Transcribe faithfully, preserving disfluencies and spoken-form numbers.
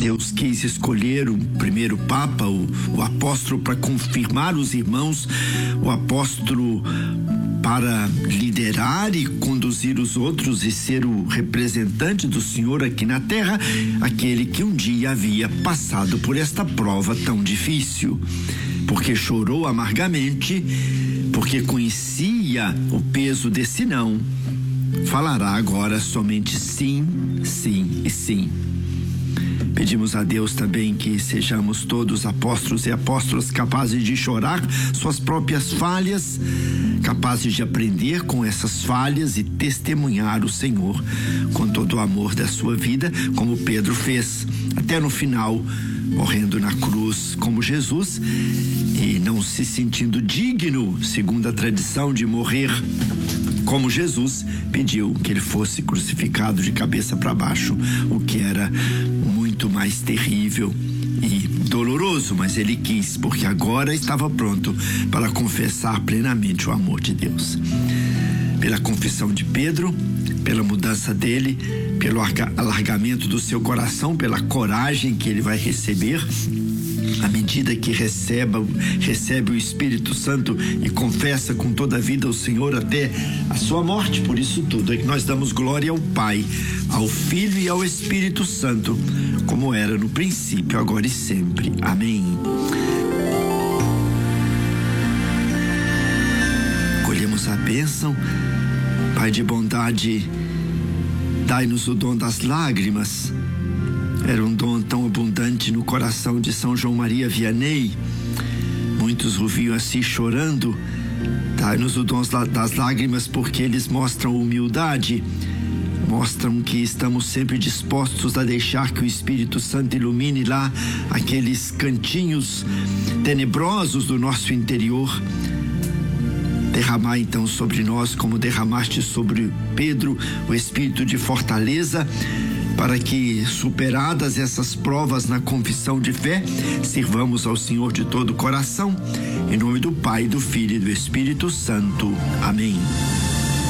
Deus quis escolher o primeiro Papa, o, o apóstolo, para confirmar os irmãos, o apóstolo para liderar e conduzir os outros e ser o representante do Senhor aqui na terra, aquele que um dia havia passado por esta prova tão difícil, porque chorou amargamente, porque conhecia o peso desse não. Falará agora somente sim, sim e sim. Pedimos a Deus também que sejamos todos apóstolos e apóstolas capazes de chorar suas próprias falhas, capazes de aprender com essas falhas e testemunhar o Senhor com todo o amor da sua vida, como Pedro fez, até no final, morrendo na cruz como Jesus e não se sentindo digno, segundo a tradição, de morrer como Jesus, pediu que ele fosse crucificado de cabeça para baixo, o que era muito mais terrível e doloroso, mas ele quis, porque agora estava pronto para confessar plenamente o amor de Deus. Pela confissão de Pedro, pela mudança dele, pelo alargamento do seu coração, pela coragem que ele vai receber à medida que receba, recebe o Espírito Santo e confessa com toda a vida o Senhor até a sua morte. Por isso tudo é que nós damos glória ao Pai, ao Filho e ao Espírito Santo, como era no princípio, agora e sempre. Amém. Colhemos a bênção. Pai de bondade, dai-nos o dom das lágrimas. Era um dom tão abundante no coração de São João Maria Vianney. Muitos o viam assim chorando. Dai-nos o dom das lágrimas, porque eles mostram humildade, mostram que estamos sempre dispostos a deixar que o Espírito Santo ilumine lá aqueles cantinhos tenebrosos do nosso interior. Derramar então sobre nós, como derramaste sobre Pedro, o espírito de fortaleza, para que, superadas essas provas na confissão de fé, sirvamos ao Senhor de todo o coração, em nome do Pai, do Filho e do Espírito Santo. Amém.